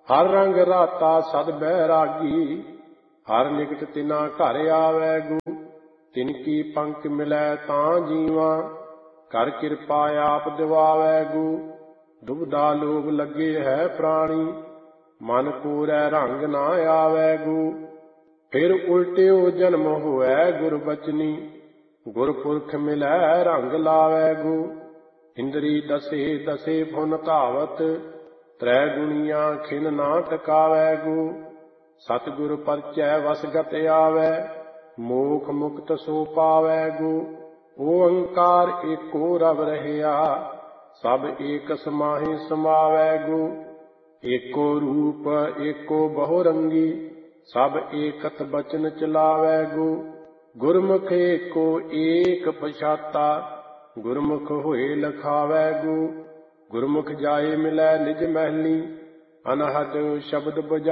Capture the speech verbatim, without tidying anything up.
ਹਰ ਰੰਗ ਰਾਤਾ ਸਦ ਬੈਰਾਗੀ, ਹਰ ਨਿਕਟ ਤਿਨਾ ਘਰ ਆਵੈ ਗੂ। ਤਿਨ ਕੀ ਪੰਕ ਮਿਲੈ ਤਾਂ ਜੀਵਾ, ਕਰ ਕਿਰਪਾ ਆਪ ਦਿਵਾਵੈ ਗੂ। ਦੁਬਦਾ ਲੋਭ ਲੱਗੇ ਹੈ ਪ੍ਰਾਣੀ, ਮਨ ਕੋਰੈ ਰੰਗ ਨਾ ਆਵੈ ਗੂ। ਫਿਰ ਉਲਟਿਓ ਜਨਮ ਹੋਐ ਗੁਰਬਚਨੀ, ਗੁਰਪੁਰਖ ਮਿਲੈ ਰੰਗ ਲਾਵੈ ਗੂ। ਇੰਦਰੀ ਦਸੇ ਦਸੇ ਫੁਨ ਧਾਵਤ, ਤ੍ਰੈ ਗੁਣੀਆਂ ਖਿਨ ਨਾ ਟਕਾਵੈ ਗੂ। ਸਤਿਗੁਰ ਪਰਚੈ ਵਸਗਤ ਆਵੈ, ਮੋਖ ਮੁਕਤ ਸੋ ਪਾਵੈ ਗੂ। ਓੰਕਾਰ ਏਕੋ ਰਵ ਰਹਿਆ, ਸਭ ਏਕ ਸਮਾਹਿ ਸਮਾਵੈ ਗੂ। ਏਕੋ ਰੂਪ ਏਕੋ ਬਹੁ ਰੰਗੀ, ਸਭ ਏਕਤ ਬਚਨ ਚਲਾਵੈ ਗੂ। ਗੁਰਮੁਖ ਏਕੋ ਏਕ ਪਛਾਤਾ, ਗੁਰਮੁਖ ਹੋਏ ਲਖਾਵੈ ਗੂ। ਗੁਰਮੁਖ ਜਾਏ ਮਿਲੈ ਨਿਜ ਮਹਿਲੀ, ਅਨਹਦ ਸ਼ਬਦ ਬਜਾ